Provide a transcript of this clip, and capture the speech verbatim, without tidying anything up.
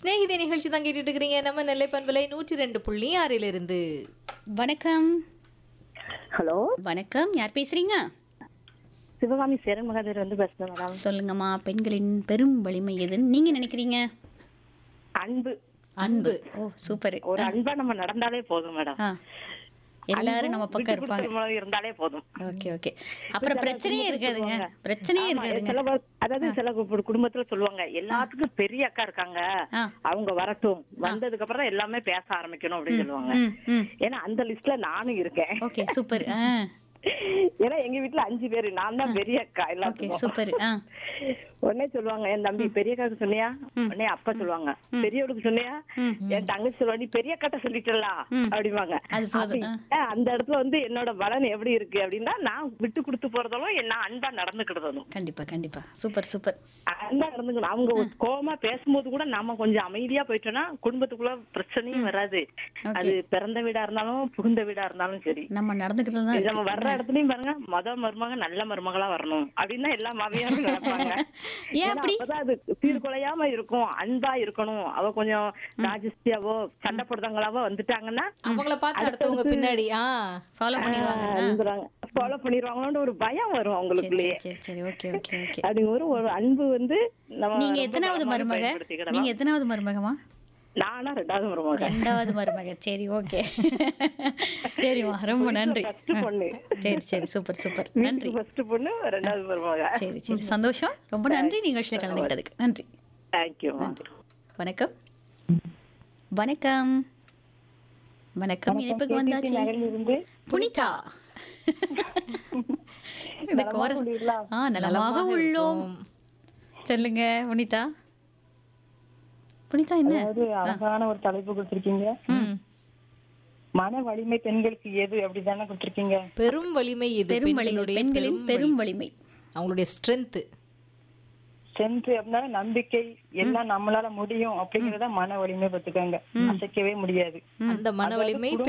ஸ்நேகிதி நிகழ்ச்சி தான் கேட்டுட்டு இருக்கிறீங்க. நம்ம நெல்லை பண்பலை நூற்றி ரெண்டு புள்ளி ஆறிலிருந்து. வணக்கம். ஹலோ, வணக்கம். யார் பேசுறீங்க? சிவகாமி சேரன் மகாதேவர் வந்து பேசுறேன் மேடம். சொல்லுங்கம்மா. பெண்களின் பெரும் வலிமை எதுன்னு நீங்க நினைக்கிறீங்க? அன்பு. அன்பு. ஓ சூப்பர். ஒரு அன்பா நம்ம நடந்தாலே போதும் மேடம். ஆ, எல்லாரும் நம்ம பக்கம் இருப்பாங்க. இருப்பாங்க இருந்தாலே போதும். Okay okay. அப்புறம் பிரச்சனையே இருக்காதுங்க. பிரச்சனையே ஆமா, இருக்காதுங்க. சில பேர், அதாவது சில கு- குடும்பத்துல சொல்லுவாங்க எல்லாத்துக்கும் பெரிய அக்கா இருக்காங்க, ஆ. அவங்க வரட்டும், வந்ததுக்கு அப்புறம் தான் எல்லாமே பேச ஆரம்பிக்கணும் அப்படின்னு சொல்லுவாங்க. ம் ம். ஏன்னா அந்த லிஸ்ட்ல நானும் இருக்கேன். Okay super. ஆ ஏன்னா எங்க வீட்டுல அஞ்சு பேரு, நான் தான் பெரிய அக்கா ஓகே எல்லாத்துக்கும். சூப்பர். ஆ உடனே சொல்லுவாங்க, என் தம்பி பெரிய அக்காவுக்கு சொன்னியா, உடனே அப்பா சொல்லுவாங்க பெரியவளுக்கு சொன்னியா, ம். என் தங்கச்சி சொல்லுவா நீ பெரிய அக்காட்ட சொல்லிட்டலாம் ம். அப்படிம்பாங்க. அது போதும். அப்ப அந்த இடத்துல வந்து என்னோட பலன் எப்படி இருக்கு அப்படின்னா, நான் விட்டு கொடுத்து போறதாலும் நான் அன்பா நடந்துக்கிட்டதும். கண்டிப்பா கண்டிப்பா. Super super. அன்பா நடந்துக்கணும். அவங்க கோவமா பேசும்போது கூட நாம கொஞ்சம் அமைதியா போயிட்டோம்னா குடும்பத்துக்குள்ள பிரச்சனையும் வராது. அது பிறந்த வீடா இருந்தாலும் புகுந்த வீடா இருந்தாலும் சரி, நம்ம நடந்துக்கிட்டு தான் இது நம்ம இருக்கு. வர்ற இடத்துலயும் பாருங்க, மொத மருமக நல்ல மருமகளா வரணும் அப்படின்னா எல்லா மாமியாரும் நினைப்பாங்க. ஏன் ஏன்னா அப்படி? அப்பதான் அது சீர்குலையாம இருக்கும், அன்பா இருக்கணும். அவ கொஞ்சம் ராஜஸ்தியாவோ சண்டை போடுறவங்களாவோ வந்துட்டாங்கன்னா அவங்கள பார்த்து அடுத்தவங்க பின்னாடி ஆ ஃபாலோ பண்ணிடுவாங்க. ஃபாலோ பண்ணிடுவாங்களோன்ற ஒரு பயம் வரும் சரி அவங்களுக்குள்ளேயே. சரி சரி. Okay okay okay. அப்படி ஒரு ஒரு அன்பு வந்து நம்ம நீங்க ரொம்ப எத்தனாவது பலமா மருமக? பயன்படுத்திக்கிடலாம். நீங்க எத்தனாவது மருமகமா? நானா ரெண்டாவது மருமக. ரெண்டாவது மருமக. சரி ஓகே. சரிம்மா ரொம்ப நன்றி. ஃபர்ஸ்ட் பொண்ணு. சரி சரி சூப்பர் சூப்பர். நன்றி. ஃபர்ஸ்ட் பொண்ணு, ரெண்டாவது மருமக. சரி சரி சந்தோஷம். ரொம்ப நன்றி நிகழ்ச்சியில் கலந்துக்கிட்டதுக்கு. நன்றி. தேங்க்யூ. வணக்கம். வணக்கம். வணக்கம். இணைப்புக்கு வந்தாச்சு. இருந்து புனிதா. இந்த கோரஸ் ஆ நலமாக உள்ளோம். சொல்லுங்க புனிதா. புனிதா என்ன? அதாவது அழகான ஒரு தலைப்பு கொடுத்திருக்கீங்க. ம். மன வலிமை பெண்களுக்கு எது அப்படிதானே கொடுத்திருக்கீங்க. பெரும் வலிமை இது. பெரும் வலிமை. பெண்களுடைய பெண்களின் பெரும் வலிமை. அவங்களுடைய ஸ்ட்ரென்த். சென்று அப்படின்னா நம்பிக்கை, எல்லாம் நம்மளால முடியும் அப்படிங்கறத மன வலிமை பத்துக்காங்க. அசைக்கவே முடியாது. அந்த மன வலிமை